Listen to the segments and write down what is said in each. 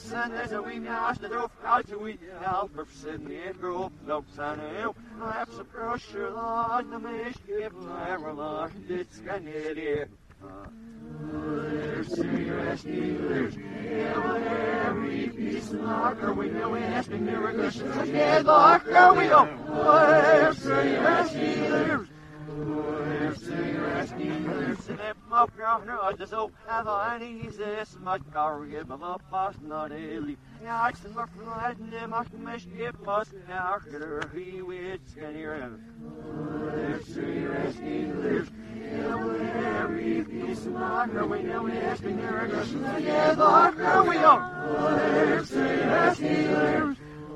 En deze wie naast de doof uit de wie help me zitten in groep loop zijn heel heb ze pressure laat de meest give never laat dit kan niet hier serious dealers every piece locker we know asking never questions again locker we go serious dealers en heb me opgehaald, dus ook even is het maar kan je me op pas naar de lief. Ja, ik zit nog vanuit en mag me schip pas naar achter wie weet kan hier hebben. Serious dealers, every piece of locker we know asking never questions again locker we go. Serious dealers.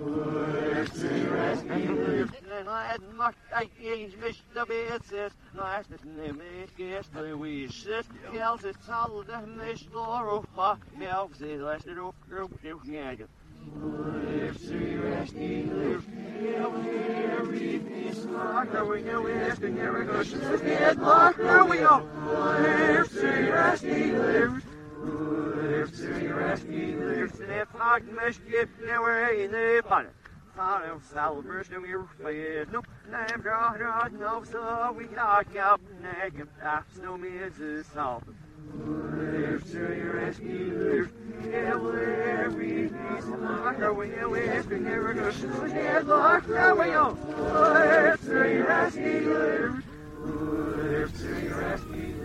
En hij mag eens wist dat het is. Nou is het niet meer eerst de wishes. Geld is al de meest door of pa. Melk zit last het op groep heel gek. Serious dealers. Every piece locker we know asking never questions again locker we go. Serious dealers. Serious dealers. En if I must get nowhere in the bottom. Of salvers to your face, no, name draw, no, so we got up, neck and taps, no means is salt. Serious dealers, every piece of locker we know is been never notions, we get locker we go. Serious dealers, serious dealers.